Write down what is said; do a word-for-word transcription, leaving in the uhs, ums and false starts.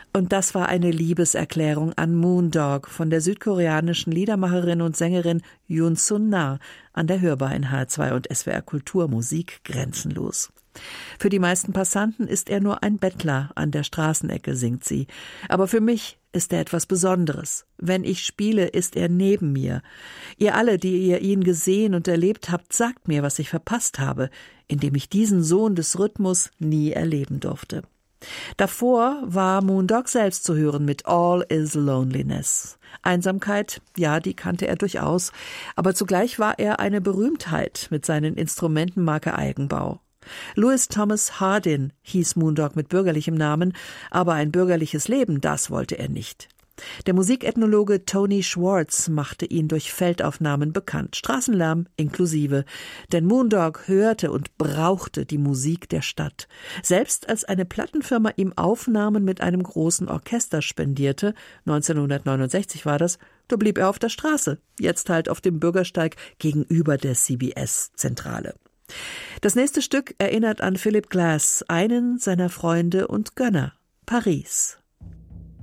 Und das war eine Liebeserklärung an Moondog von der südkoreanischen Liedermacherin und Sängerin Yoon Sun-na an der Hörbar in H R zwei und S W R Kultur Musik grenzenlos. Für die meisten Passanten ist er nur ein Bettler an der Straßenecke, singt sie. Aber für mich ist er etwas Besonderes. Wenn ich spiele, ist er neben mir. Ihr alle, die ihr ihn gesehen und erlebt habt, sagt mir, was ich verpasst habe, indem ich diesen Sohn des Rhythmus nie erleben durfte. Davor war Moondog selbst zu hören mit All is Loneliness. Einsamkeit, ja, die kannte er durchaus, aber zugleich war er eine Berühmtheit mit seinen Instrumenten Marke Eigenbau. Louis Thomas Hardin hieß Moondog mit bürgerlichem Namen, aber ein bürgerliches Leben, das wollte er nicht. Der Musikethnologe Tony Schwartz machte ihn durch Feldaufnahmen bekannt, Straßenlärm inklusive, denn Moondog hörte und brauchte die Musik der Stadt. Selbst als eine Plattenfirma ihm Aufnahmen mit einem großen Orchester spendierte, neunzehnhundertneunundsechzig war das, da blieb er auf der Straße, jetzt halt auf dem Bürgersteig gegenüber der C B S-Zentrale. Das nächste Stück erinnert an Philip Glass, einen seiner Freunde und Gönner, Paris.